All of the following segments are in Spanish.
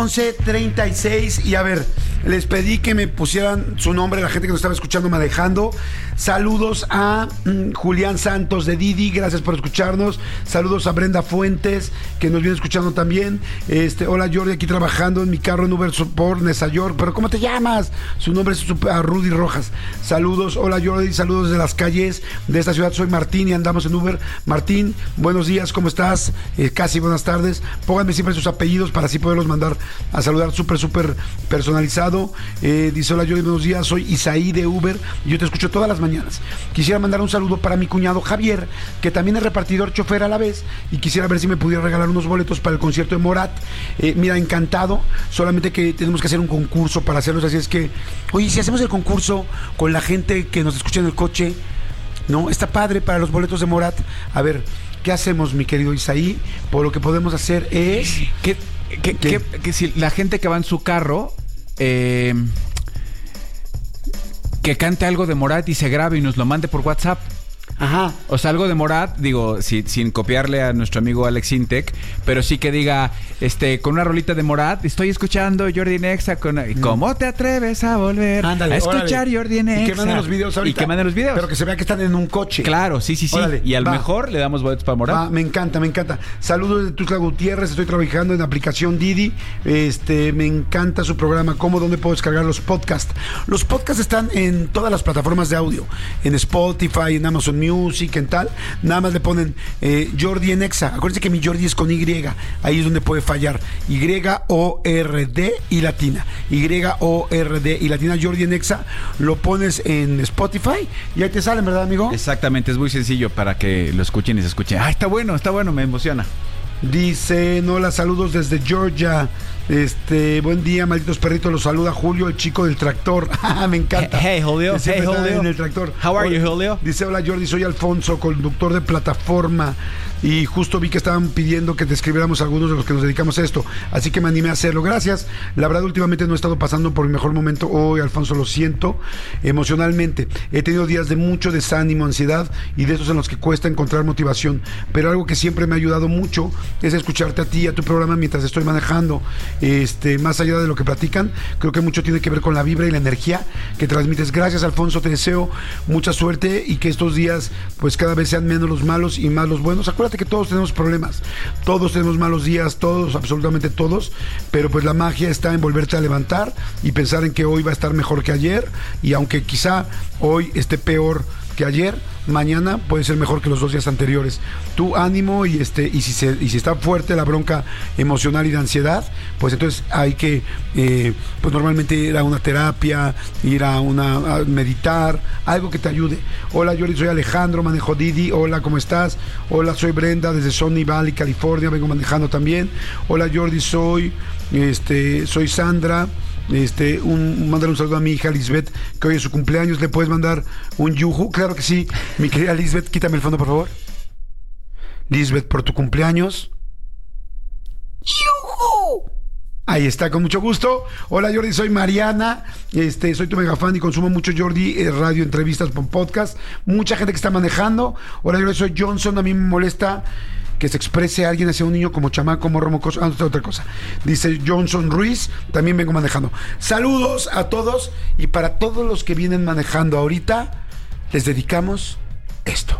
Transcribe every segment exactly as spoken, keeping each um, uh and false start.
once treinta y seis. Y a ver, les pedí que me pusieran su nombre, la gente que nos estaba escuchando manejando. Saludos a mm, Julián Santos de Didi, gracias por escucharnos. Saludos a Brenda Fuentes, que nos viene escuchando también. Este, hola Jordi, aquí trabajando en mi carro en Uber por Nesa York. ¿Pero cómo te llamas? Su nombre es a Rudy Rojas. Saludos, hola Jordi, saludos de las calles de esta ciudad. Soy Martín y andamos en Uber. Martín, buenos días, ¿cómo estás? Eh, casi buenas tardes. Pónganme siempre sus apellidos para así poderlos mandar a saludar súper, súper personalizado. Eh, dice, hola Jordi, buenos días, soy Isaí de Uber y yo te escucho todas las mañanas. Quisiera mandar un saludo para mi cuñado Javier, que también es repartidor chofer a la vez, y quisiera ver si me pudiera regalar unos boletos para el concierto de Morat. Eh, mira, encantado, solamente que tenemos que hacer un concurso para hacerlos, así es que, oye, si hacemos el concurso con la gente que nos escucha en el coche, ¿no? Está padre para los boletos de Morat. A ver, ¿qué hacemos, mi querido Isaí? Por lo que podemos hacer es... Que, que, que, que si la gente que va en su carro... Eh... que cante algo de Morat y se grabe y nos lo mande por WhatsApp. Ajá. O sea, algo de Morat, digo, si, sin copiarle a nuestro amigo Alex Intec, pero sí que diga, este, con una rolita de Morat, estoy escuchando Jordi Nexa con... Mm. ¿Cómo te atreves a volver Ándale, a escuchar órale. Jordi Nexa? Y que manden los videos ahorita. Y que manden los videos. Pero que se vea que están en un coche. Claro, sí, sí, sí. Órale, y al va. mejor le damos boletos para Morat. Va, me encanta, me encanta. Saludos de Tuxtla Gutiérrez, estoy trabajando en la aplicación Didi. Este, me encanta su programa. ¿Cómo? ¿Dónde puedo descargar los podcasts? Los podcasts están en todas las plataformas de audio. En Spotify, en Amazon Music, en tal. Nada más le ponen eh, Jordi en Exa. Acuérdense que mi Jordi es con Y. Ahí es donde puede fallar. Y O R D y latina. Y O R D y latina. Jordi en Exa. Lo pones en Spotify y ahí te salen, ¿verdad, amigo? Exactamente, es muy sencillo para que lo escuchen y se escuchen. ¡Ay, está bueno, está bueno! Me emociona. Dice, hola, saludos desde Georgia. Este, buen día, malditos perritos. Los saluda Julio, el chico del tractor. Me encanta. Hey, Julio. Hey, Julio. En el tractor. How are hola, you, Julio? Dice, hola, Jordi, soy Alfonso, conductor de plataforma. Y justo vi que estaban pidiendo que te escribiéramos algunos de los que nos dedicamos a esto. Así que me animé a hacerlo. Gracias. La verdad, últimamente no he estado pasando por mi mejor momento hoy, Alfonso, lo siento. Emocionalmente. He tenido días de mucho desánimo, ansiedad y de esos en los que cuesta encontrar motivación. Pero algo que siempre me ha ayudado mucho es escucharte a ti, a tu programa mientras estoy manejando. Este, más allá de lo que platican, creo que mucho tiene que ver con la vibra y la energía que transmites. Gracias, Alfonso, te deseo mucha suerte y que estos días pues cada vez sean menos los malos y más los buenos. Acuérdate que todos tenemos problemas, todos tenemos malos días, todos, absolutamente todos, pero pues la magia está en volverte a levantar y pensar en que hoy va a estar mejor que ayer, y aunque quizá hoy esté peor que ayer, mañana puede ser mejor que los dos días anteriores. Tú ánimo, y este y si se, y si está fuerte la bronca emocional y de ansiedad, pues entonces hay que eh, pues normalmente ir a una terapia, ir a una a meditar, algo que te ayude. Hola Jordi, soy Alejandro, manejo Didi. Hola, ¿cómo estás? Hola, soy Brenda desde Sony Valley, California, vengo manejando también. Hola Jordi, soy este soy Sandra. Este, un, mandar un saludo a mi hija Lisbeth, que hoy es su cumpleaños. ¿Le puedes mandar un yuju? Claro que sí, mi querida Lisbeth, quítame el fondo, por favor. Lisbeth, por tu cumpleaños. ¡Yuju! Ahí está, con mucho gusto. Hola Jordi, soy Mariana, este, soy tu mega fan y consumo mucho Jordi, eh, radio, entrevistas, podcast. Mucha gente que está manejando. Hola Jordi, soy Johnson, a mí me molesta que se exprese alguien hacia un niño como chamaco, morro, mocoso. Ah, no, otra cosa. Dice Johnson Ruiz, también vengo manejando. Saludos a todos, y para todos los que vienen manejando ahorita, les dedicamos esto.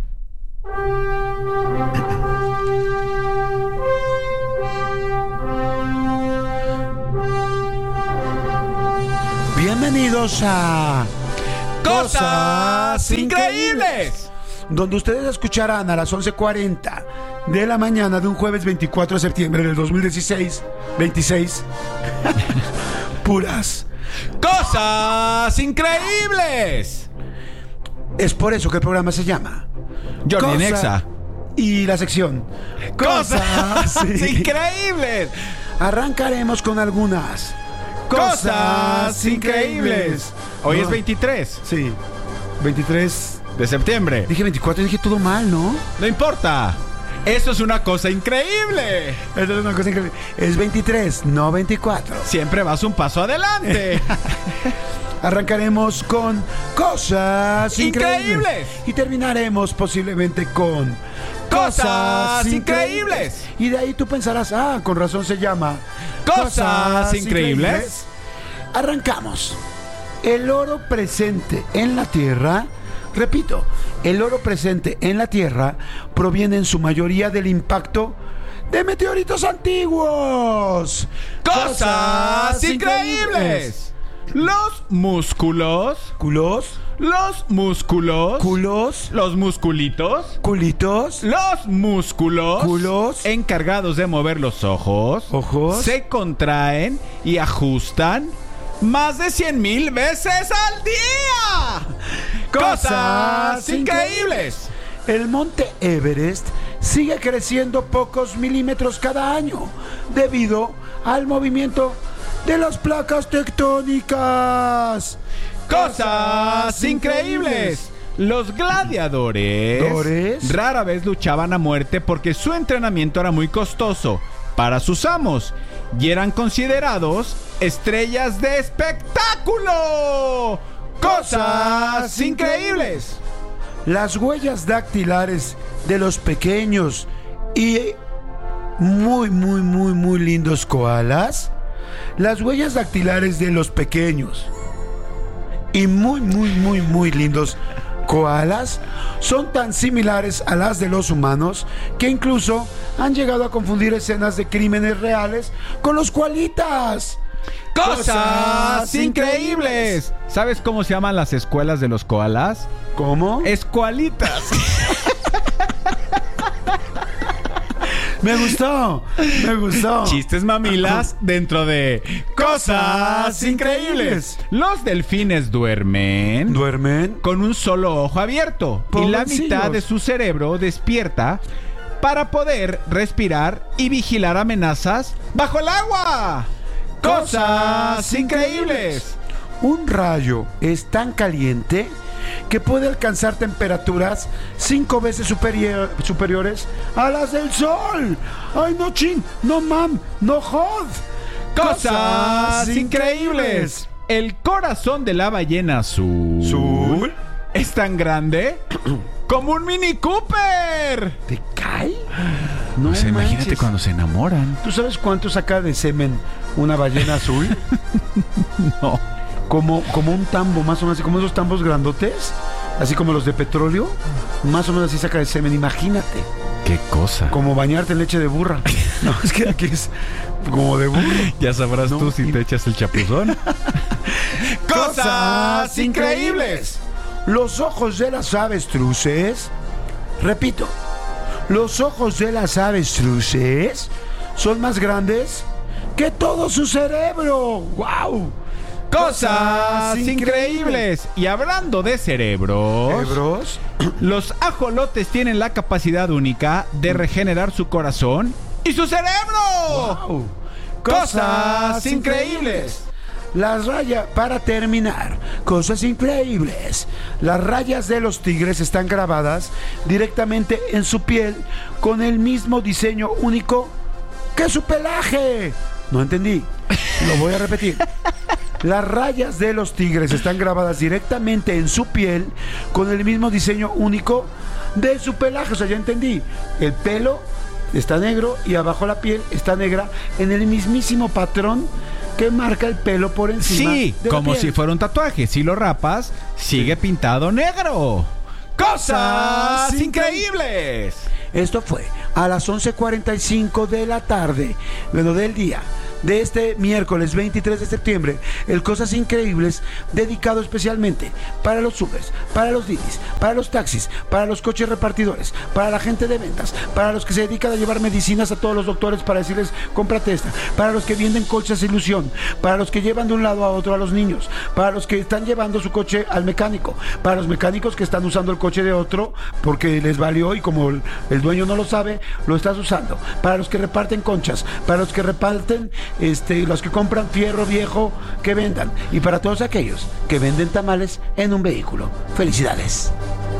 Bienvenidos a ¡Cosas Increíbles! Donde ustedes escucharán a las once cuarenta de la mañana de un jueves veinticuatro de septiembre del dos mil dieciséis, veintiséis, puras ¡Cosas Increíbles! Es por eso que el programa se llama Jordi en Exa. Y la sección ¡Cosas Increíbles! Arrancaremos con algunas Cosas Increíbles. Hoy no. es veintitrés. Sí, veintitrés de septiembre. Dije veinticuatro, dije todo mal, ¿no? No importa. Eso es una cosa increíble. Eso es una cosa increíble. Es veintitrés, no veinticuatro. Siempre vas un paso adelante. Arrancaremos con Cosas Increíbles. Increíbles. Y terminaremos posiblemente con Cosas Increíbles. Y de ahí tú pensarás, ah, con razón se llama Cosas increíbles. Arrancamos. El oro presente en la Tierra, repito, el oro presente en la Tierra proviene en su mayoría del impacto de meteoritos antiguos. Cosas increíbles. Los músculos. Culos. Los músculos. Culos. Los musculitos. Culitos. Los músculos. Culos. Encargados de mover los ojos. Ojos. Se contraen y ajustan más de cien mil veces al día. Cosas increíbles. El monte Everest sigue creciendo pocos milímetros cada año debido al movimiento de las placas tectónicas. Cosas increíbles. Los gladiadores ¿Dores? rara vez luchaban a muerte porque su entrenamiento era muy costoso para sus amos y eran considerados estrellas de espectáculo. Cosas increíbles. Las huellas dactilares de los pequeños y muy, muy, muy, muy lindos koalas. Las huellas dactilares de los pequeños y muy, muy, muy, muy lindos koalas son tan similares a las de los humanos que incluso han llegado a confundir escenas de crímenes reales con los koalitas. Cosas increíbles. ¿Sabes cómo se llaman las escuelas de los koalas? ¿Cómo? Escualitas. Me gustó, me gustó. Chistes mamilas dentro de Cosas increíbles. Los delfines duermen. ¿Duermen? Con un solo ojo abierto. Y la mitad de su cerebro despierta para poder respirar y vigilar amenazas bajo el agua. Cosas increíbles. Un rayo es tan caliente que puede alcanzar temperaturas cinco veces superior, superiores a las del sol. ¡Ay, no chin! ¡No mam! ¡No jod! Cosas increíbles. El corazón de la ballena azul ¿Azul? es tan grande como un Mini Cooper. ¿Te cae? No, O sea, imagínate manches. cuando se enamoran. ¿Tú sabes cuánto saca de semen una ballena azul? No. Como, como un tambo, más o menos, así como esos tambos grandotes, así como los de petróleo, más o menos así saca de semen, imagínate. Qué cosa. Como bañarte en leche de burra. No, es que aquí es como de burro. Ya sabrás No, tú si y- te echas el chapuzón. ¡Cosas increíbles! Los ojos de las avestruces, repito, los ojos de las avestruces son más grandes que todo su cerebro. ¡Wow! Cosas increíbles. Y hablando de cerebros, ¿Cerebros? los ajolotes tienen la capacidad única de regenerar su corazón y su cerebro. ¡Wow! Cosas increíbles. Las rayas, para terminar, cosas increíbles. Las rayas de los tigres están grabadas directamente en su piel con el mismo diseño único que su pelaje. No entendí. Lo voy a repetir. Las rayas de los tigres están grabadas directamente en su piel con el mismo diseño único de su pelaje. O sea, ya entendí. El pelo está negro y abajo la piel está negra en el mismísimo patrón que marca el pelo por encima. Sí, de la como piel. si fuera un tatuaje. Si lo rapas, sigue pintado negro. ¡Cosas increíbles! Esto fue a las once cuarenta y cinco de la tarde, bueno, del día de este miércoles veintitrés de septiembre, el Cosas Increíbles, dedicado especialmente para los Ubers, para los Didis, para los taxis, para los coches repartidores, para la gente de ventas, para los que se dedican a llevar medicinas a todos los doctores para decirles cómprate esta, para los que venden colchas ilusión, para los que llevan de un lado a otro a los niños, para los que están llevando su coche al mecánico, para los mecánicos que están usando el coche de otro porque les valió y como el, el dueño no lo sabe, lo estás usando, para los que reparten conchas, para los que reparten Este, los que compran fierro viejo que vendan, y para todos aquellos que venden tamales en un vehículo. Felicidades.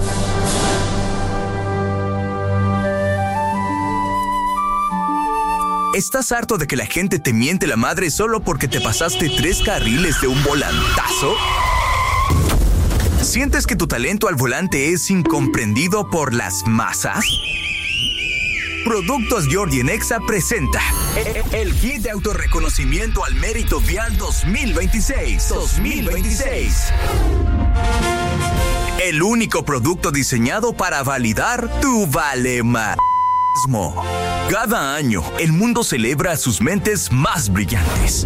¿Estás harto de que la gente te miente la madre solo porque te pasaste tres carriles de un volantazo? ¿Sientes que tu talento al volante es incomprendido por las masas? Productos Jordi en Exa presenta el kit de autorreconocimiento al mérito vial dos mil veintiséis. dos mil veintiséis. El único producto diseñado para validar tu valemadrismo. Cada año, el mundo celebra a sus mentes más brillantes.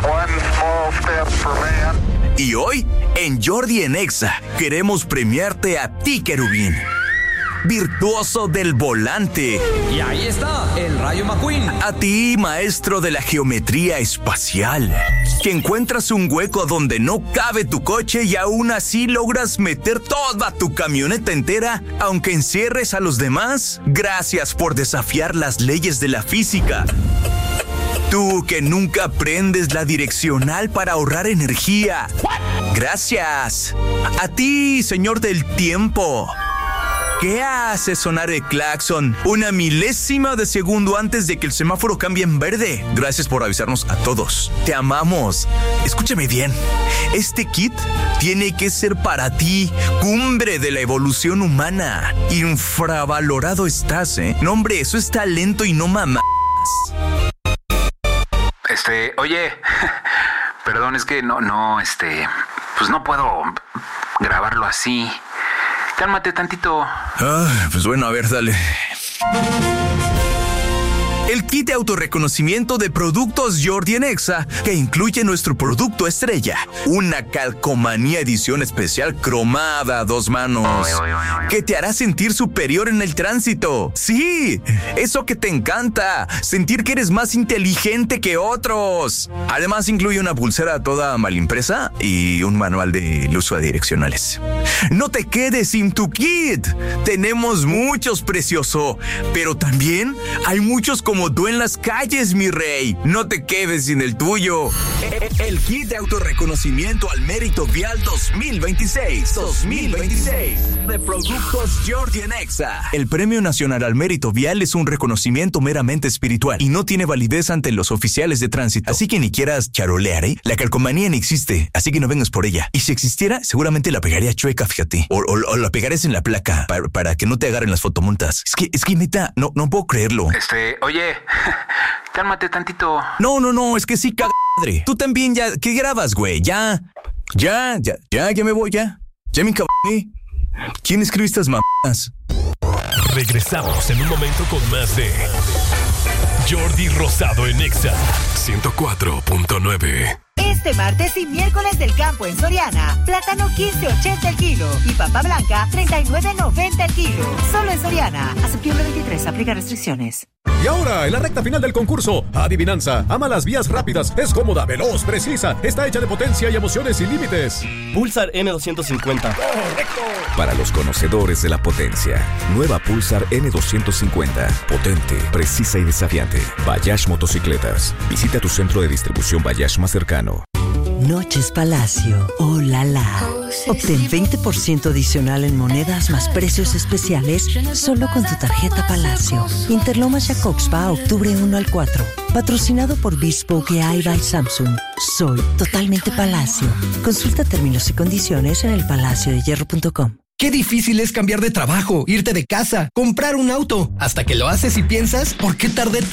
Y hoy, en Jordi en Exa, queremos premiarte a ti, querubín, virtuoso del volante. Y ahí está, el Rayo McQueen. A ti, maestro de la geometría espacial, que encuentras un hueco donde no cabe tu coche y aún así logras meter toda tu camioneta entera, aunque encierres a los demás. Gracias por desafiar las leyes de la física. Tú que nunca prendes la direccional para ahorrar energía. Gracias. A ti, señor del tiempo, ¿qué hace sonar el claxon una milésima de segundo antes de que el semáforo cambie en verde? Gracias por avisarnos a todos. Te amamos. Escúchame bien. Este kit tiene que ser para ti, cumbre de la evolución humana. Infravalorado estás, ¿eh? No, hombre, eso es talento y no mamás. Este, oye, perdón, es que no, no, este, pues no puedo grabarlo así. Cálmate tantito. Ah, pues bueno, a ver, dale. El kit de autorreconocimiento de Productos Jordi en Exa, que incluye nuestro producto estrella, una calcomanía edición especial cromada a dos manos, que te hará sentir superior en el tránsito. Sí, eso que te encanta, sentir que eres más inteligente que otros. Además incluye una pulsera toda mal impresa y un manual de uso de direccionales. No te quedes sin tu kit. Tenemos muchos, precioso, pero también hay muchos como tú en las calles, mi rey. No te quedes sin el tuyo. El kit de autorreconocimiento al mérito vial dos mil veintiséis. dos mil veintiséis. De Productos Jordi en Exa. El Premio Nacional al Mérito Vial es un reconocimiento meramente espiritual y no tiene validez ante los oficiales de tránsito. Así que ni quieras charolear, ¿eh? La calcomanía ni existe, así que no vengas por ella. Y si existiera, seguramente la pegaría chueca, fíjate. O, o, o la pegarías en la placa para, para que no te agarren las fotomultas. Es que, es que neta, no, no puedo creerlo. Este, oye, cálmate tantito. No, no, no, es que sí, caga madre. Tú también ya, ¿qué grabas, güey? Ya, ya, ya, ya, ya me voy, ya. Ya me encabroné. ¿Quién escribe estas mamadas? Regresamos en un momento con más de Jordi Rosado en Exa ciento cuatro punto nueve. Este martes y miércoles del campo en Soriana, plátano quince ochenta el kilo y papa blanca treinta y nueve noventa el kilo. Solo en Soriana. A septiembre veintitrés, aplica restricciones. Y ahora, en la recta final del concurso, Adivinanza. Ama las vías rápidas, es cómoda, veloz, precisa, está hecha de potencia y emociones sin límites. Pulsar N doscientos cincuenta. ¡Correcto! Para los conocedores de la potencia, nueva Pulsar N doscientos cincuenta. Potente, precisa y desafiante. Bayash Motocicletas. Visita tu centro de distribución Bayash más cercano. Noches Palacio. ¡Oh, la, la! Obtén veinte por ciento adicional en monedas más precios especiales solo con tu tarjeta Palacio. Interlomas Jacobspa, octubre uno al cuatro. Patrocinado por Bespoke A I by Samsung. Soy totalmente Palacio. Consulta términos y condiciones en el palacio de hierro punto com. Qué difícil es cambiar de trabajo, irte de casa, comprar un auto. Hasta que lo haces y piensas, ¿por qué tardé tanto?